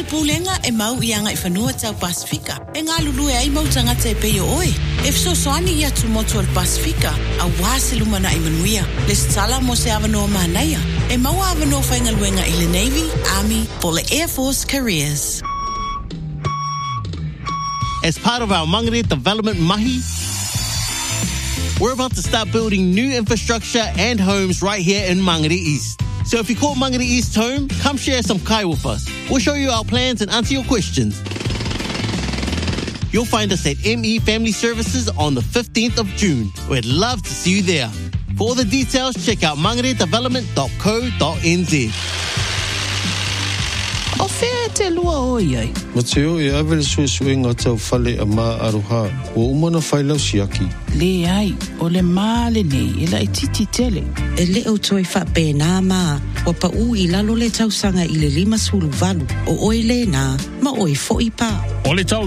pulenga e mau ianga I whanua tau Pasifika. E ngā lulu e ai mautanga te peo oe. E fsoswani ia tumoto al Pasifika. A wāse lumana I manuia. Le stala mo se avanoa mahanaia. E mau avanoa whaingaluenga I le Navy, Army, po le Air Force careers. As part of our Mangere Development Mahi, we're about to start building new infrastructure and homes right here in Mangere East. So if you call Mangere East home, come share some kai with us. We'll show you our plans and answer your questions. You'll find us at ME Family Services on the 15th of June. We'd love to see you there. For all the details, check out mangeredevelopment.co.nz. O whea te lua o iai. Ma te o e awele sue ngā tau whale a mā aroha. O umana whailau siaki. Le ai, o le mā le nei, e la I titi tele. E le o toi whape nā mā, wa pa u I lalo le tausanga I le 5 valu. O oi le nā, ma oi fo I pā. O le tau